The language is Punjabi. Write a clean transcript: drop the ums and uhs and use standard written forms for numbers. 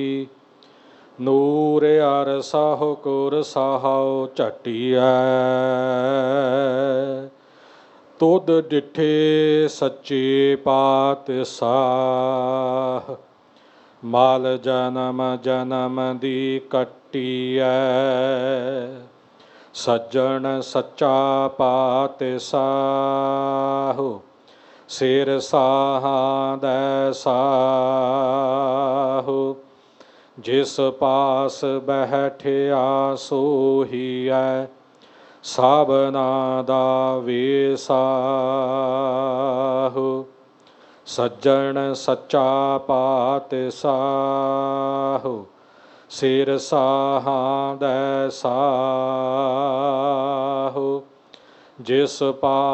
ਨੂਰ ਅਰ ਸਾਹੁ ਕੁਰ ਸਾਹੁ ਝਟੀਐ। ਤੁਧ ਡਿਠੇ ਸੱਚੇ ਪਾਤਸ਼ਾਹ, ਮਲ ਜਨਮ ਜਨਮ ਦੀ ਕੱਟੀਐ। ਸੱਜਣ ਸੱਚਾ ਪਾਤਸ਼ਾਹ, ਸਿਰ ਸਾਹਾਂ ਦੈ ਸਾਹੁ। ਜਿਸ ਪਾਸ ਬੈਠਿਆ ਸੋਹੀਐ, ਸਭਨਾ ਦਾ ਵੇਸਾਹੁ। ਸੱਜਣ ਸੱਚਾ ਪਾਤਸ਼ਾਹ, ਸਿਰ ਸਾਹਾਂ ਦੈ ਸਾਹੁ। ਜਿਸ ਪਾਸ